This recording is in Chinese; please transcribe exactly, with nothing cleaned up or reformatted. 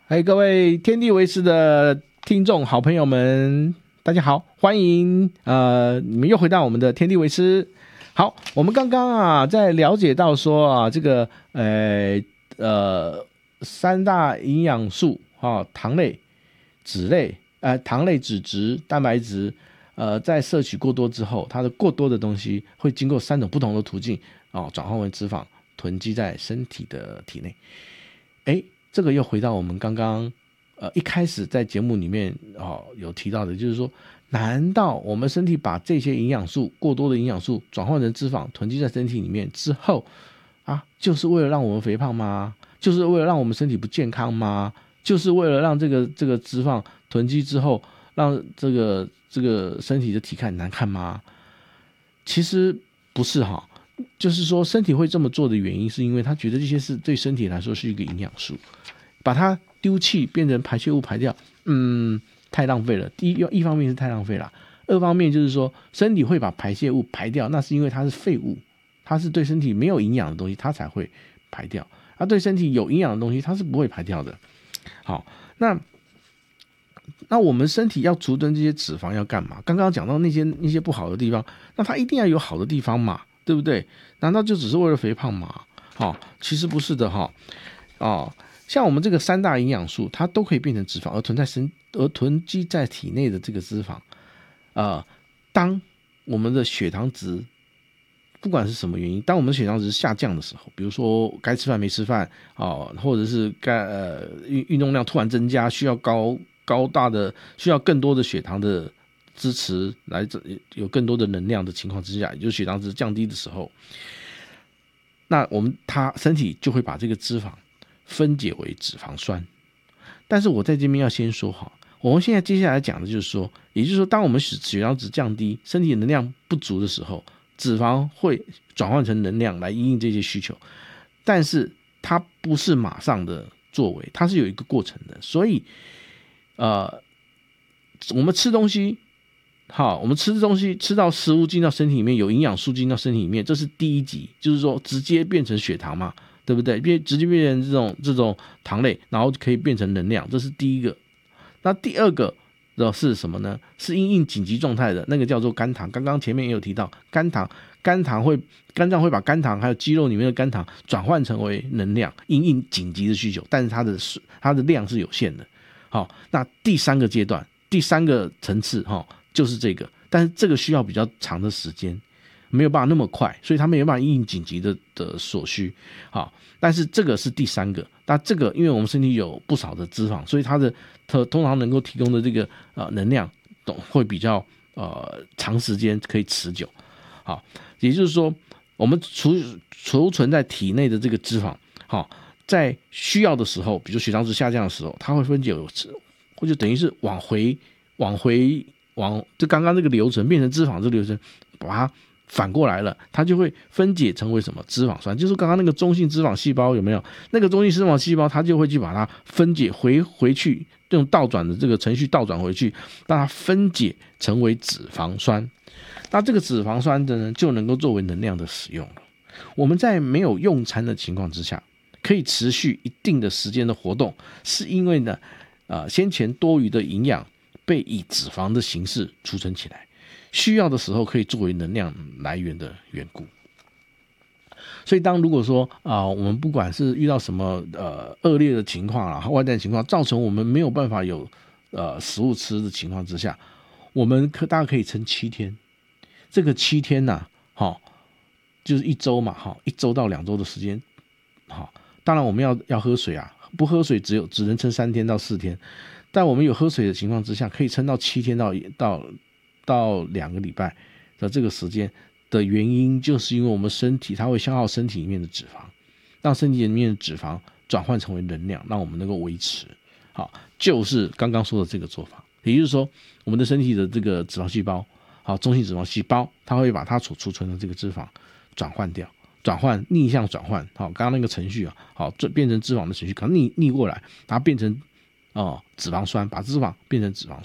嗨，各位天地为师的听众好朋友们，大家好，欢迎呃，你们又回到我们的天地为师。好，我们刚刚啊，在了解到说啊，这个呃呃三大营养素啊，糖类、脂类、呃糖类、脂质、蛋白质，呃，在摄取过多之后，它的过多的东西会经过三种不同的途径啊，转换为脂肪，囤积在身体的体内。哎，这个又回到我们刚刚呃一开始在节目里面哦有提到的，就是说，难道我们身体把这些营养素过多的营养素转换成脂肪囤积在身体里面之后啊，就是为了让我们肥胖吗？就是为了让我们身体不健康吗？就是为了让这个这个脂肪囤积之后，让这个这个身体的体态难看吗？其实不是哈。就是说，身体会这么做的原因，是因为他觉得这些是对身体来说是一个营养素，把它丢弃变成排泄物排掉，嗯，太浪费了。第一，一方面是太浪费了，二方面就是说，身体会把排泄物排掉，那是因为它是废物，它是对身体没有营养的东西，它才会排掉。而对身体有营养的东西，它是不会排掉的。好，那那我们身体要储存这些脂肪要干嘛？刚刚讲到那些那些不好的地方，那它一定要有好的地方嘛。对不对？难道就只是为了肥胖吗？哦，其实不是的哈。哦，像我们这个三大营养素，它都可以变成脂肪，而囤在身而囤积在体内的这个脂肪，呃，当我们的血糖值不管是什么原因，当我们的血糖值下降的时候，比如说该吃饭没吃饭哦，或者是该呃运运动量突然增加，需要高高大的需要更多的血糖的支持来有更多的能量的情况之下，也就是血糖值降低的时候，那我们它身体就会把这个脂肪分解为脂肪酸。但是我在这边要先说好，我们现在接下来讲的就是说，也就是说，当我们血糖值降低，身体能量不足的时候，脂肪会转换成能量来因应这些需求，但是它不是马上的作为，它是有一个过程的。所以，呃，我们吃东西。好，我们吃东西吃到食物进到身体里面，有营养素进到身体里面，这是第一级，就是说直接变成血糖嘛，对不对？变直接变成这种这种糖类，然后可以变成能量，这是第一个。那第二个的是什么呢？是因应紧急状态的那个叫做肝糖。刚刚前面也有提到，肝糖肝糖会肝脏会把肝糖还有肌肉里面的肝糖转换成为能量，因应紧急的需求，但是它的它的量是有限的。好，那第三个阶段，第三个层次哈。就是这个，但是这个需要比较长的时间，没有办法那么快，所以他没有办法因应紧急的的所需。好，但是这个是第三个，那这个因为我们身体有不少的脂肪，所以它的它通常能够提供的这个呃能量会比较呃长时间可以持久。好，也就是说，我们储储存在体内的这个脂肪，好，在需要的时候，比如血糖值下降的时候，它会分解，或者等于是往回往回。往就刚刚这个流程变成脂肪，这个流程把它反过来了，它就会分解成为什么脂肪酸，就是刚刚那个中性脂肪细胞有没有？那个中性脂肪细胞它就会去把它分解回回去，用倒转的这个程序倒转回去，让它分解成为脂肪酸。那这个脂肪酸的呢，就能够作为能量的使用了。我们在没有用餐的情况之下，可以持续一定的时间的活动，是因为呢，呃，先前多余的营养。被以脂肪的形式储存起来，需要的时候可以作为能量来源的缘故。所以，当如果说啊、呃，我们不管是遇到什么呃恶劣的情况啊，外在情况，造成我们没有办法有呃食物吃的情况之下，我们可大概可以撑七天。这个七天呐、啊，好、哦，就是一周嘛，哈、哦，一周到两周的时间，好、哦，当然我们要要喝水啊，不喝水只有只能撑三天到四天。但我们有喝水的情况之下，可以撑到七天到到到两个礼拜的这个时间的原因，就是因为我们身体它会消耗身体里面的脂肪，让身体里面的脂肪转换成为能量，让我们能够维持。好，就是刚刚说的这个做法，也就是说，我们的身体的这个脂肪细胞，好，中性脂肪细胞，它会把它所储存的这个脂肪转换掉。转换逆向转换，好，刚刚那个程序啊，好，变成脂肪的程序，可能逆逆过来，它变成哦，脂肪酸，把脂肪变成脂肪